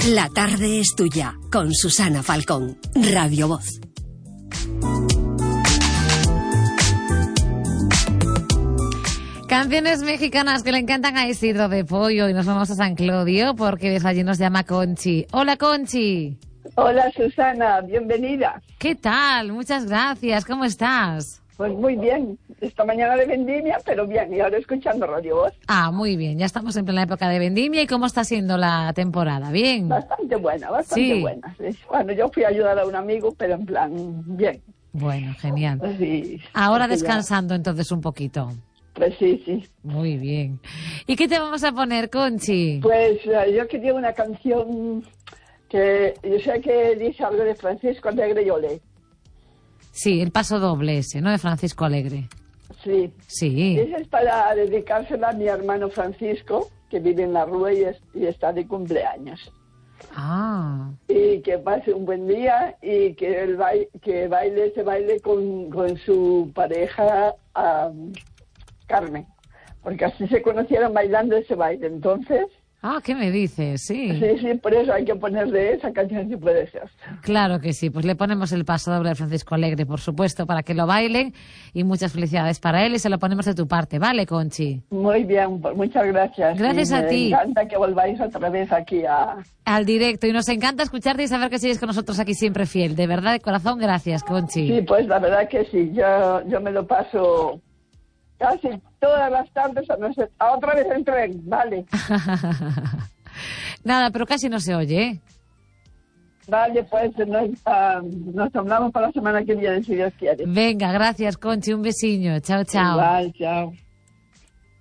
La tarde es tuya, con Susana Falcón, Radio Voz. Canciones mexicanas que le encantan a Isidro de Pollo, y nos vamos a San Clodio porque desde allí nos llama Conchi. Hola, Conchi. Hola, Susana, bienvenida. ¿Qué tal? Muchas gracias. ¿Cómo estás? Pues muy bien. Esta mañana de vendimia, pero bien. Y ahora escuchando Radio Voz. Ah, muy bien. Ya estamos en plena época de vendimia. ¿Y cómo está siendo la temporada? ¿Bien? Bastante buena, bastante buena. Bueno, yo fui a ayudar a un amigo, pero en plan, bien. Bueno, genial. Sí, ahora descansando entonces un poquito. Pues sí. Muy bien. ¿Y qué te vamos a poner, Conchi? Pues yo quería una canción que yo sé que dice algo de Francisco Alegre y Olé. Sí, el paso doble ese, ¿no? De Francisco Alegre. Sí. Sí. Esa es para dedicársela a mi hermano Francisco, que vive en la Rúa y está de cumpleaños. Ah. Y que pase un buen día y que baile ese baile con su pareja Carmen, porque así se conocieron bailando ese baile. Entonces, ¿qué me dices? Sí, por eso hay que ponerle esa canción si puede ser. Claro que sí, pues le ponemos el paso doble de Francisco Alegre, por supuesto, para que lo bailen, y muchas felicidades para él, y se lo ponemos de tu parte, ¿vale, Conchi? Muy bien, pues muchas gracias. Gracias a ti. Me encanta que volváis otra vez aquí al directo, y nos encanta escucharte y saber que sigues con nosotros aquí siempre fiel. De verdad, de corazón, gracias, Conchi. Sí, pues la verdad que sí, yo me lo paso casi todas las tardes a otra vez en tren, vale. Nada, pero casi no se oye, ¿eh? Vale, pues nos hablamos para la semana que viene, si Dios quiere. Venga, gracias, Conchi, un besiño. Chao, chao. Igual, chao.